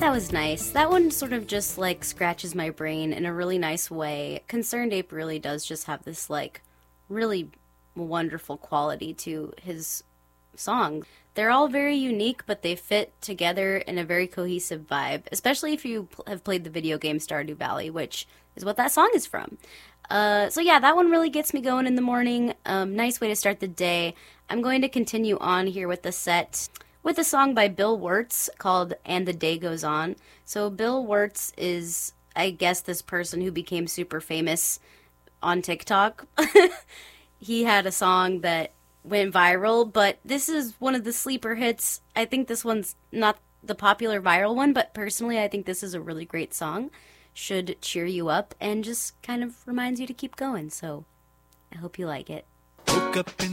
That was nice. That one sort of just, like, scratches my brain in a really nice way. Concerned Ape really does just have this, like, really wonderful quality to his songs. They're all very unique, but they fit together in a very cohesive vibe, especially if you have played the video game Stardew Valley, which is what that song is from. So yeah, that one really gets me going in the morning. Nice way to start the day. I'm going to continue on here with the set with a song by Bill Wirtz called And the Day Goes On. So Bill Wirtz is, I guess, this person who became super famous on TikTok. He had a song that went viral, but this is one of the sleeper hits. I think this one's not the popular viral one, but personally I think this is a really great song. Should cheer you up and just kind of reminds you to keep going, so I hope you like it. Woke up in